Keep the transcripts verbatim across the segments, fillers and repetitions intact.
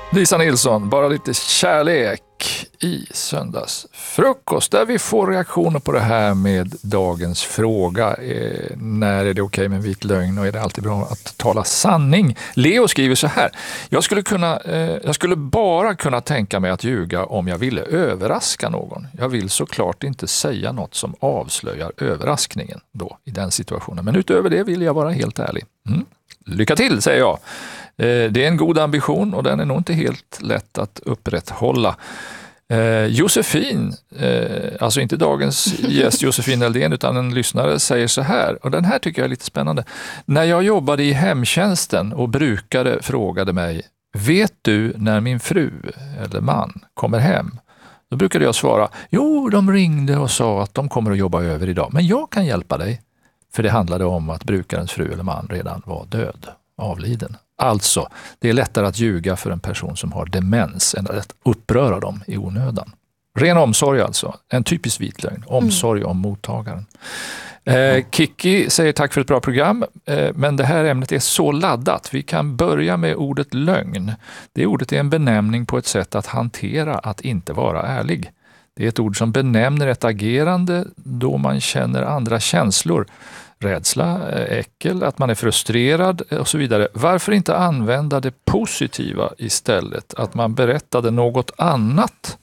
Lisa Nilsson, bara lite kärlek i söndagsfrukost där vi får reaktioner på det här med dagens fråga. Eh, när är det okej med en vit lögn och är det alltid bra att tala sanning? Leo skriver så här: jag skulle, kunna, eh, jag skulle bara kunna tänka mig att ljuga om jag ville överraska någon. Jag vill såklart inte säga något som avslöjar överraskningen då i den situationen. Men utöver det vill jag vara helt ärlig. Mm. Lycka till, säger jag. Det är en god ambition och den är nog inte helt lätt att upprätthålla. Eh, Josefin, eh, alltså inte dagens gäst Josefin Eldén utan en lyssnare, säger så här, och den här tycker jag är lite spännande. När jag jobbade i hemtjänsten och brukare frågade mig: vet du när min fru eller man kommer hem? Då brukade jag svara: jo, de ringde och sa att de kommer att jobba över idag, men jag kan hjälpa dig. För det handlade om att brukarens fru eller man redan var död, avliden. Alltså, det är lättare att ljuga för en person som har demens än att uppröra dem i onödan. Ren omsorg alltså, en typisk vit lögn. Omsorg mm. om mottagaren. Eh, Kiki säger tack för ett bra program, eh, men det här ämnet är så laddat. Vi kan börja med ordet lögn. Det ordet är en benämning på ett sätt att hantera att inte vara ärlig. Det är ett ord som benämner ett agerande då man känner andra känslor. Rädsla, äckel, att man är frustrerad och så vidare. Varför inte använda det positiva istället? Att man berättade något annat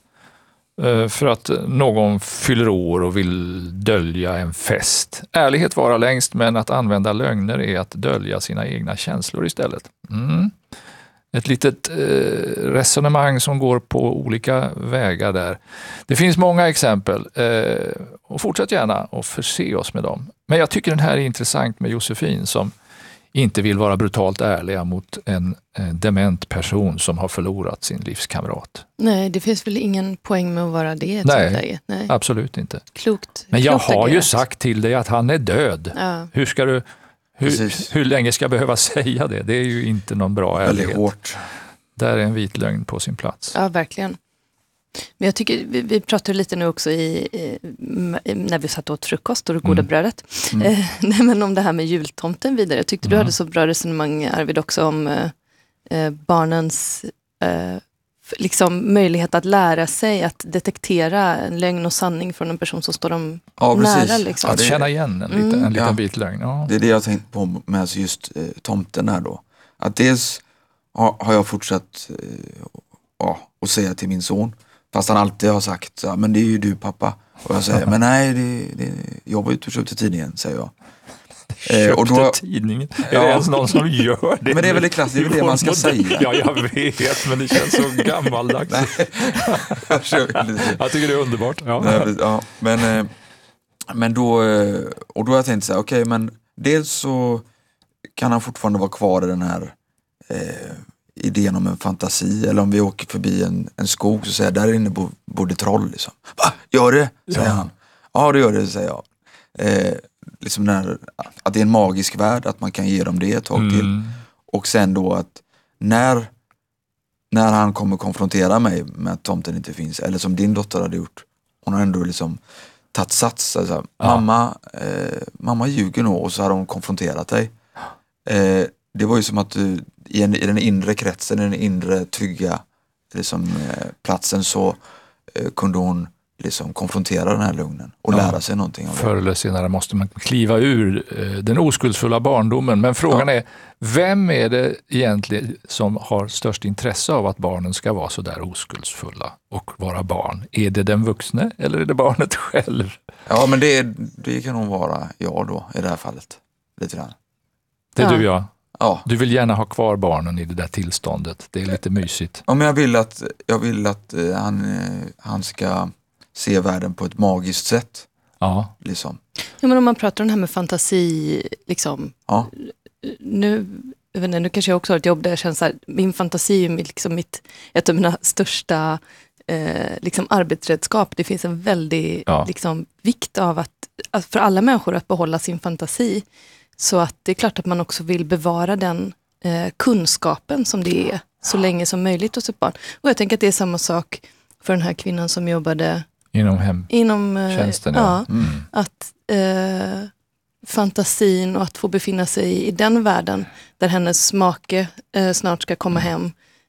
för att någon fyller år och vill dölja en fest. Ärlighet vara längst, men att använda lögner är att dölja sina egna känslor istället. Mm. Ett litet eh, resonemang som går på olika vägar där. Det finns många exempel eh, och fortsätt gärna och förse oss med dem. Men jag tycker den här är intressant med Josefin som inte vill vara brutalt ärliga mot en eh, dement person som har förlorat sin livskamrat. Nej, det finns väl ingen poäng med att vara det i ett Nej, sånt läge. Nej, absolut inte. Klokt. Men jag klokt har agerat. ju sagt till dig att han är död. Ja. Hur ska du... Hur, hur länge ska jag behöva säga det? Det är ju inte någon bra ärlighet. Väldigt hårt. Där är en vit lögn på sin plats. Ja, verkligen. Men jag tycker, vi, vi pratade lite nu också i, i, när vi satt åt frukost och det goda Mm. brödet. Mm. Eh, nej, men om det här med jultomten vidare. Jag tyckte Mm. du hade så bra resonemang, Arvid, också om eh, eh, barnens eh, liksom möjlighet att lära sig att detektera en lögn och sanning från en person som står dem Ja, precis. nära. Liksom. Att det- känna igen en liten, Mm. en liten Ja. bit lögn. Ja. Det är det jag har tänkt på med just eh, tomten här då. Att dels har, har jag fortsatt eh, ja, att säga till min son, fast han alltid har sagt så här, men det är ju du pappa. Och jag säger, men nej, det, det, jag var ute och köpte tidningen, säger jag. Köpte och då- tidningen. Är Ja. det ens någon som gör det? Men det är väl det klassiska, det är väl det man ska säga. Ja, jag vet, men det känns så gammaldags. Jag tycker det är underbart. Ja. Nej, ja, men, eh, men då, eh, och då har jag tänkt så här, okej, men dels så kan han fortfarande vara kvar i den här eh, idén om en fantasi, eller om vi åker förbi en, en skog så säger jag, där inne bo, bodde troll liksom. Va? Gör det? Säger Ja. han. Ja, det gör det, säger jag. Eh, liksom när, att det är en magisk värld, att man kan ge dem det ett tag till. Mm. Och sen då att när, när han kommer konfrontera mig med att tomten inte finns, eller som din dotter hade gjort, hon har ändå liksom tagit sats, alltså, Ja. mamma, eh, mamma ljuger nog, och så har hon konfronterat dig. Eh, det var ju som att du i, en, i den inre kretsen, i den inre trygga liksom, eh, platsen så eh, kunde hon liksom konfrontera den här lugnen och Ja. lära sig någonting av det. Förr eller senare måste man kliva ur eh, den oskuldsfulla barndomen. Men frågan är, vem är det egentligen som har störst intresse av att barnen ska vara så där oskuldsfulla och vara barn? Är det den vuxne eller är det barnet själv? Ja, men det, det kan nog vara jag då i det här fallet. Lite grann. Det är Ja. du, ja. Ja. Du vill gärna ha kvar barnen i det där tillståndet. Det är lite mysigt. Ja, men jag vill att, jag vill att eh, han, eh, han ska se världen på ett magiskt sätt. Ja. Liksom. Ja, men om man pratar om det här med fantasi, liksom, Ja. nu, jag vet inte, nu kanske jag också har ett jobb där jag känner så här, min fantasi är liksom mitt, ett av mina största eh, liksom arbetsredskap. Det finns en väldig Ja. liksom, vikt av att, att för alla människor att behålla sin fantasi. Så att det är klart att man också vill bevara den eh, kunskapen som det är så länge som möjligt hos ett barn. Och jag tänker att det är samma sak för den här kvinnan som jobbade Inom hem. inom eh, Tjänsten, ja, ja. Mm. att eh, fantasin och att få befinna sig i den världen där hennes make eh, snart ska komma hem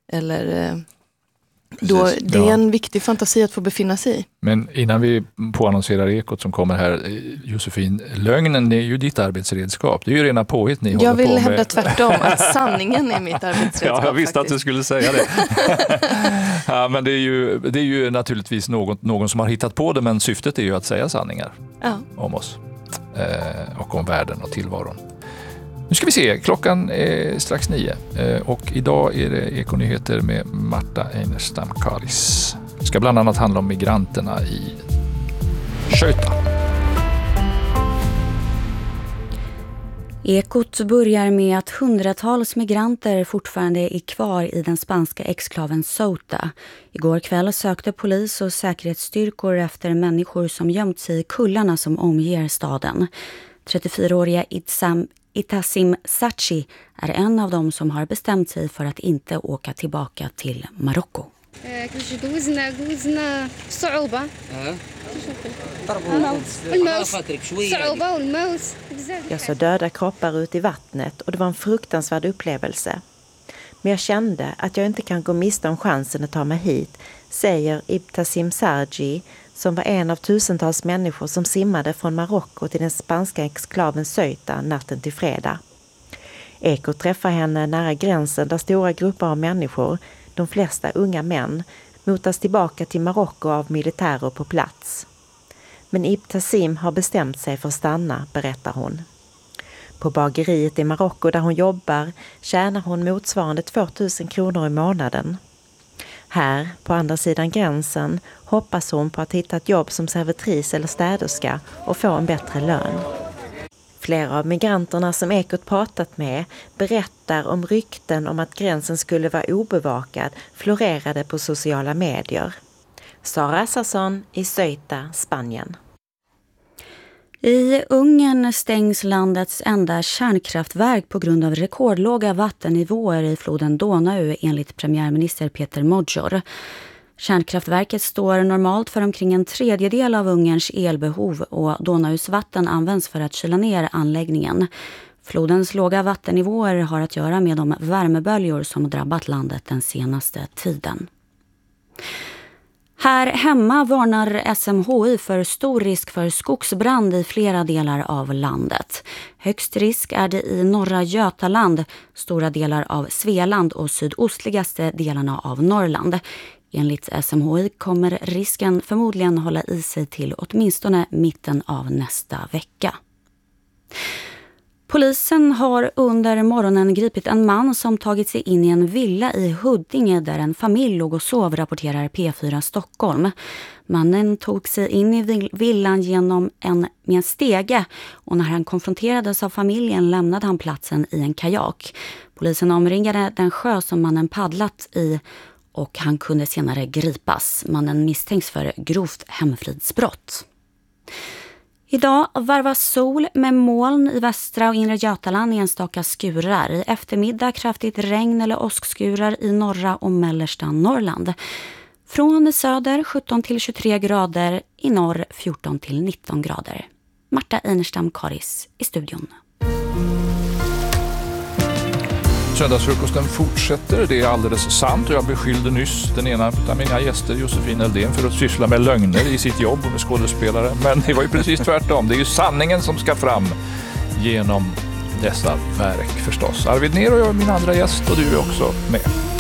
Eller, eh, då, Precis, det är ja. en viktig fantasi att få befinna sig i. Men innan vi påannonserar Ekot som kommer här, Josefin, lögnen är ju ditt arbetsredskap. Det är ju rena påhitt ni Jag håller vill på med. hävda tvärtom, att sanningen är mitt arbetsredskap. Ja, jag visste faktiskt. att du skulle säga det. Ja, men det är ju, det är ju naturligtvis någon, någon som har hittat på det, men syftet är ju att säga sanningar Ja. om oss eh, och om världen och tillvaron. Nu ska vi se, klockan är strax nio eh, och idag är det Ekonyheter med Marta Einerstam Karis. Det ska bland annat handla om migranterna i Ceuta. Ekot börjar med att hundratals migranter fortfarande är kvar i den spanska exklaven Ceuta. Igår kväll sökte polis och säkerhetsstyrkor efter människor som gömt sig i kullarna som omger staden. trettiofyraåriga Itzam Itassim Sachi är en av dem som har bestämt sig för att inte åka tillbaka till Marocko. Jag såg döda kroppar ut i vattnet och det var en fruktansvärd upplevelse. Men jag kände att jag inte kan gå miste om chansen att ta mig hit, säger Ibtassim Sarji, som var en av tusentals människor som simmade från Marocko till den spanska exklaven Ceuta natten till fredag. Eko träffar henne nära gränsen där stora grupper av människor, de flesta unga män, motas tillbaka till Marocko av militärer på plats. Men Ibtassim har bestämt sig för att stanna, berättar hon. På bageriet i Marocko där hon jobbar tjänar hon motsvarande tvåtusen kronor i månaden. Här, på andra sidan gränsen, hoppas hon på att hitta ett jobb som servitris eller städerska och få en bättre lön. Flera av migranterna som Ekot pratat med berättar om rykten om att gränsen skulle vara obevakad florerade på sociala medier. Sara Sasson i Ceuta, Spanien. I Ungern stängs landets enda kärnkraftverk på grund av rekordlåga vattennivåer i floden Donau enligt premiärminister Peter Magyar. Kärnkraftverket står normalt för omkring en tredjedel av Ungerns elbehov och Donaus vatten används för att kyla ner anläggningen. Flodens låga vattennivåer har att göra med de värmeböljor som drabbat landet den senaste tiden. Här hemma varnar S M H I för stor risk för skogsbrand i flera delar av landet. Högst risk är det i norra Götaland, stora delar av Svealand och sydostligaste delarna av Norrland. Enligt S M H I kommer risken förmodligen hålla i sig till åtminstone mitten av nästa vecka. Polisen har under morgonen gripit en man som tagit sig in i en villa i Huddinge där en familj låg och sov, rapporterar P fyra Stockholm. Mannen tog sig in i villan genom en, med en stege och när han konfronterades av familjen lämnade han platsen i en kajak. Polisen omringade den sjö som mannen paddlat i och han kunde senare gripas. Mannen misstänks för grovt hemfridsbrott. Idag varvas sol med moln i västra och inre Götaland i enstaka skurar. I eftermiddag kraftigt regn eller åskskurar i norra och mellersta Norrland. Från söder sjutton till tjugotre grader, i norr fjorton till nitton grader. Marta Einerstam Karis i studion. Söndagsfrukosten fortsätter, det är alldeles sant. Jag beskyllde nyss den ena av mina gäster, Josefin Eldén, för att syssla med lögner i sitt jobb och med skådespelare. Men det var ju precis tvärtom. Det är ju sanningen som ska fram genom dessa verk förstås. Arvid Ner och jag är min andra gäst och du är också med.